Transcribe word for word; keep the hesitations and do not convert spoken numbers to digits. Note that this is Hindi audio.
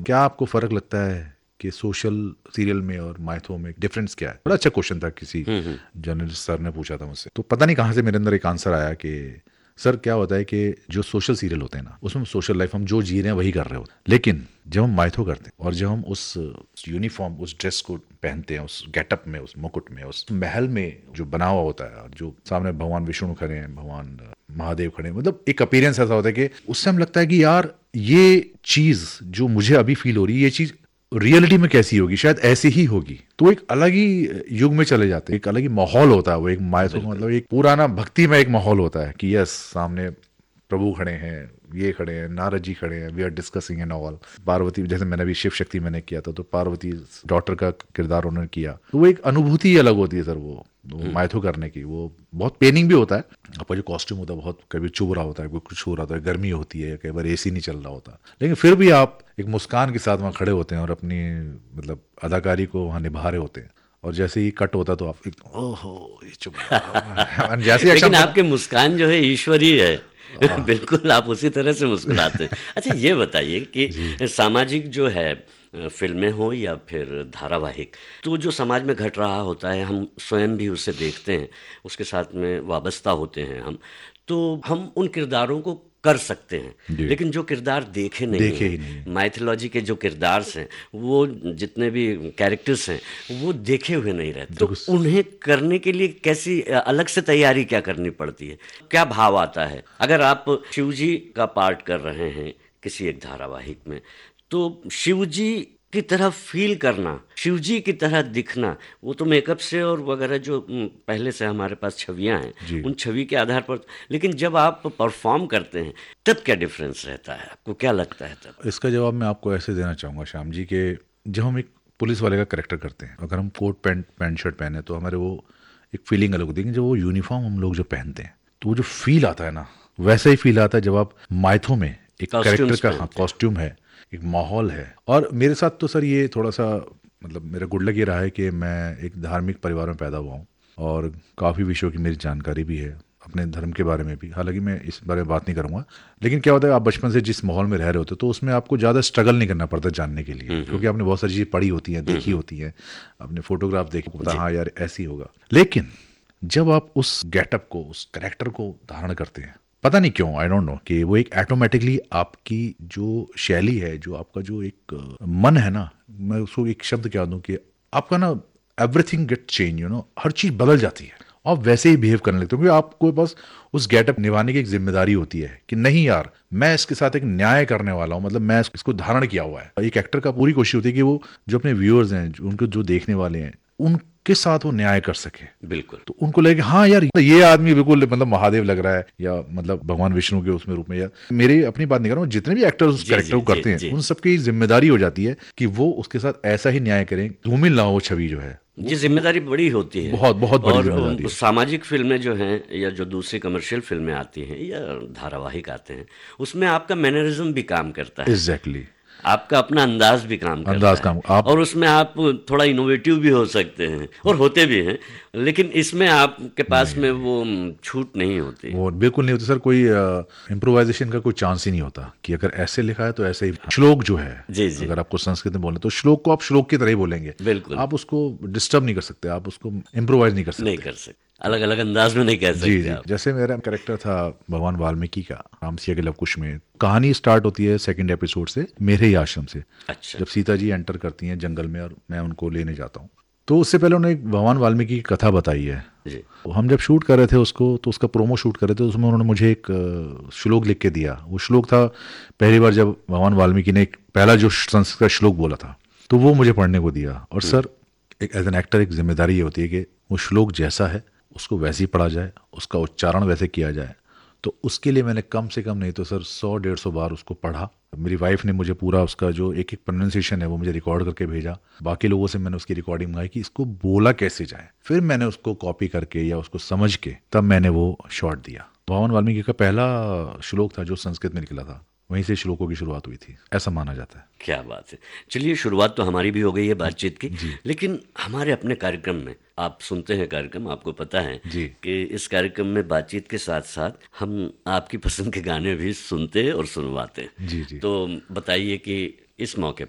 क्या आपको फर्क लगता है कि सोशल सीरियल में और माइथो में डिफरेंस क्या है? बड़ा अच्छा क्वेश्चन था, किसी जर्नलिस्ट सर ने पूछा था मुझसे, तो पता नहीं कहाँ से मेरे अंदर एक आंसर आया कि सर क्या होता है कि जो सोशल सीरियल होते हैं ना, उसमें सोशल लाइफ हम जो जी रहे हैं वही कर रहे होते हैं, लेकिन जब हम माइथो करते हैं और जब हम उस यूनिफॉर्म, उस ड्रेस को पहनते हैं, उस गेटअप में, उस मुकुट में, उस महल में जो बना हुआ होता है, और जो सामने भगवान विष्णु खड़े हैं, भगवान महादेव खड़े हैं, मतलब एक अपीयरेंस ऐसा होता है कि उससे हम लगता है कि यार ये चीज जो मुझे अभी फील हो रही है, ये चीज रियलिटी में कैसी होगी, शायद ऐसी ही होगी। तो एक अलग ही युग में चले जाते हैं, एक अलग ही माहौल होता है वो, एक माइथो का मतलब एक पुराना भक्ति में एक माहौल होता है कि यस, सामने प्रभु खड़े हैं, ये खड़े हैं, नारद जी खड़े हैं, we are discussing and all. Parvati, जैसे मैंने भी शिव शक्ति मैंने किया था, तो पार्वती डॉटर का किरदार उन्होंने किया, तो वो एक अनुभूति ही अलग होती है सर। वो, वो माइथो करने की वो बहुत पेनिंग भी होता है। आपका जो कॉस्ट्यूम होता है बहुत, कभी चुभ रहा होता है, कोई कुछ हो रहा होता है, गर्मी होती है, कई बार एसी नहीं चल रहा होता, लेकिन फिर भी आप एक मुस्कान के साथ वहाँ खड़े होते हैं और अपनी मतलब अदाकारी को वहाँ निभा रहे होते हैं। और जैसे ही कट होता तो आप एक, ओहो ये चुभ रहा है। जैसे लेकिन आपकी मुस्कान जो है ईश्वरीय है। बिल्कुल आप उसी तरह से मुस्कुराते हैं। अच्छा ये बताइए कि सामाजिक जो है फिल्में हो या फिर धारावाहिक, तो जो समाज में घट रहा होता है हम स्वयं भी उसे देखते हैं, उसके साथ में वाबस्ता होते हैं हम, तो हम उन किरदारों को कर सकते हैं, लेकिन जो किरदार देखे नहीं देखे ही हैं, नहीं। माइथोलॉजी के जो किरदार हैं, वो जितने भी कैरेक्टर्स हैं वो देखे हुए नहीं रहते, तो उन्हें करने के लिए कैसी अलग से तैयारी क्या करनी पड़ती है, क्या भाव आता है? अगर आप शिवजी का पार्ट कर रहे हैं किसी एक धारावाहिक में, तो शिवजी की तरह फील करना, शिवजी की तरह दिखना, वो तो मेकअप से और वगैरह जो पहले से हमारे पास छवियां हैं उन छवि के आधार पर, लेकिन जब आप परफॉर्म करते हैं तब क्या डिफरेंस रहता है, आपको क्या लगता है तब? इसका जवाब मैं आपको ऐसे देना चाहूँगा श्याम जी के, जब हम एक पुलिस वाले का करेक्टर करते हैं, अगर हम कोट पैंट पैंट शर्ट पहने तो हमारे वो एक फीलिंग अलग होती है, जब वो यूनिफॉर्म हम लोग जो पहनते हैं तो वो जो फील आता है ना, वैसा ही फील आता है जब आप माइथो में एक करेक्टर का, हाँ कॉस्ट्यूम है, एक माहौल है। और मेरे साथ तो सर ये थोड़ा सा मतलब मेरा गुड लक ये रहा है कि मैं एक धार्मिक परिवार में पैदा हुआ हूँ और काफ़ी विषयों की मेरी जानकारी भी है, अपने धर्म के बारे में भी। हालांकि मैं इस बारे में बात नहीं करूँगा, लेकिन क्या होता है आप बचपन से जिस माहौल में रह रहे होते तो उसमें आपको ज़्यादा स्ट्रगल नहीं करना पड़ता जानने के लिए, क्योंकि आपने बहुत सारी चीज़ें पढ़ी होती हैं, देखी होती हैं, आपने फोटोग्राफ देखी, पता हाँ यार ऐसी होगा। लेकिन जब आप उस गेटअप को, उस करेक्टर को धारण करते हैं, पता नहीं क्यों, आई डोंट नो, कि वो एक ऑटोमेटिकली आपकी जो शैली है, जो आपका जो एक मन है ना, मैं उसको एक शब्द क्या दूं कि आपका ना everything get change, you know, हर चीज बदल जाती है, आप वैसे ही बिहेव करने लगते हो, क्योंकि आपको बस उस गेटअप निभाने की एक जिम्मेदारी होती है कि नहीं यार मैं इसके साथ एक न्याय करने वाला हूं, मतलब मैं इसको धारण किया हुआ है। एक एक्टर का पूरी कोशिश होती है कि वो जो अपने व्यूअर्स हैं, उनको जो देखने वाले हैं, उनके साथ वो न्याय कर सके। बिल्कुल, तो उनको लगे हाँ यार ये आदमी बिल्कुल मतलब महादेव लग रहा है, या मतलब भगवान विष्णु के उसमें रूप में, या मेरी अपनी बात नहीं कर रहा हूँ, जितने भी एक्टर्स उस कैरेक्टर को करते हैं उन सबकी जिम्मेदारी हो जाती है कि वो उसके साथ ऐसा ही न्याय करें, धूमिल ना हो छवि जो है। ये जिम्मेदारी बड़ी होती है, बहुत बहुत बड़ी जिम्मेदारी है। सामाजिक फिल्में जो हैं या जो दूसरी कमर्शियल फिल्में आती हैं या धारावाहिक आते हैं, उसमें आपका मैनरिज्म भी काम करता है। एग्जैक्टली, आपका अपना अंदाज भी काम करता अंदाज है, काम आप, और उसमें आप थोड़ा इनोवेटिव भी हो सकते हैं और होते भी हैं, लेकिन इसमें आपके पास में वो छूट नहीं होती, वो बिल्कुल नहीं होती सर। कोई इम्प्रोवाइजेशन का कोई चांस ही नहीं होता कि अगर ऐसे लिखा है तो ऐसे ही। श्लोक जो है, जी जी, अगर आपको संस्कृत में बोले तो श्लोक को आप श्लोक की तरह ही बोलेंगे, बिल्कुल, आप उसको डिस्टर्ब नहीं कर सकते, आप उसको इम्प्रोवाइज नहीं कर सकते, नहीं कर सकते, अलग अलग अंदाज में नहीं कह सकते। जी जी, जैसे मेरा कैरेक्टर था भगवान वाल्मीकि का रामसिया के लवकुश में, कहानी स्टार्ट होती है सेकंड एपिसोड से, मेरे ही आश्रम से। अच्छा, जब सीता जी एंटर करती हैं जंगल में और मैं उनको लेने जाता हूँ, तो उससे पहले उन्होंने एक भगवान वाल्मीकि की कथा बताई है जी। हम जब शूट कर रहे थे उसको, तो उसका प्रोमो शूट कर रहे थे, उसमें उन्होंने मुझे एक श्लोक लिख के दिया। वो श्लोक था पहली बार जब भगवान वाल्मीकि ने पहला जो संस्कृत का श्लोक बोला था, तो वो मुझे पढ़ने को दिया। और सर एक एज एन एक्टर एक जिम्मेदारी ये होती है कि वो श्लोक जैसा है उसको वैसे ही पढ़ा जाए, उसका उच्चारण वैसे किया जाए। तो उसके लिए मैंने कम से कम नहीं तो सर सौ डेढ़ सौ बार उसको पढ़ा। मेरी वाइफ ने मुझे पूरा उसका जो एक एक प्रोनाउंसिएशन है वो मुझे रिकॉर्ड करके भेजा। बाकी लोगों से मैंने उसकी रिकॉर्डिंग मंगाई कि इसको बोला कैसे जाए, फिर मैंने उसको कॉपी करके या उसको समझ के तब मैंने वो शॉट दिया। भगवान वाल्मीकि का पहला श्लोक था जो संस्कृत में निकला था, वहीं से श्लोकों की शुरुआत हुई थी, ऐसा माना जाता है। क्या बात है। चलिए शुरुआत तो हमारी भी हो गई है बातचीत की, लेकिन हमारे अपने कार्यक्रम में आप सुनते हैं कार्यक्रम, आपको पता है कि इस कार्यक्रम में बातचीत के साथ साथ हम आपकी पसंद के गाने भी सुनते हैं और सुनवाते हैं। जी जी। तो बताइए कि इस मौके